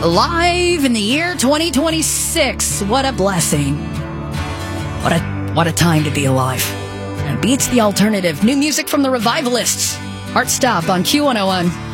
Live in the year 2026. What a blessing. What a time to be alive. And beats the alternative. New music from the Revivalists. Heart Stop on Q101.